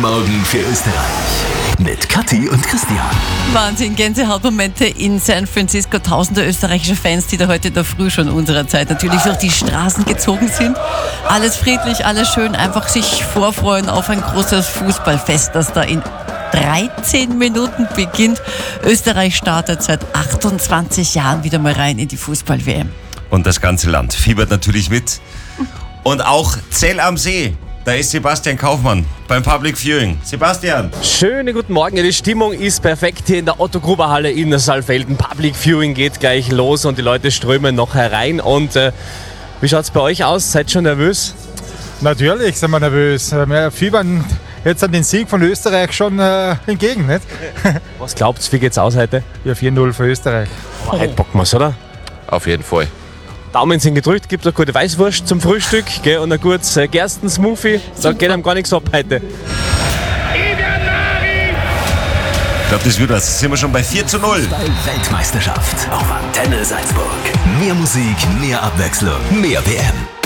Morgen für Österreich mit Kathi und Christian. Wahnsinn, Gänsehautmomente in San Francisco. Tausende österreichische Fans, die da heute in der Früh schon unserer Zeit natürlich durch die Straßen gezogen sind. Alles friedlich, alles schön, einfach sich vorfreuen auf ein großes Fußballfest, das da in 13 Minuten beginnt. Österreich startet seit 28 Jahren wieder mal rein in die Fußball-WM. Und das ganze Land fiebert natürlich mit. Und auch Zell am See. Da ist Sebastian Kaufmann beim Public Viewing. Sebastian. Schönen guten Morgen. Die Stimmung ist perfekt hier in der Otto-Gruber-Halle in Saalfelden. Public Viewing geht gleich los und die Leute strömen noch herein. Und wie schaut es bei euch aus? Seid ihr schon nervös? Natürlich sind wir nervös. Wir fiebern jetzt an den Sieg von Österreich schon entgegen, nicht? Was glaubt's, wie geht's aus heute? Ja, 4-0 für Österreich. Aber heute bocken wir's, oder? Auf jeden Fall. Daumen sind gedrückt, gibt eine gute Weißwurst zum Frühstück, gell, und ein gutes Gersten-Smoothie. Da geht einem gar nichts ab heute. Ich glaube, das wird was. Sind wir schon bei 4-0. Weltmeisterschaft auf Antenne Salzburg. Mehr Musik, mehr Abwechslung, mehr WM.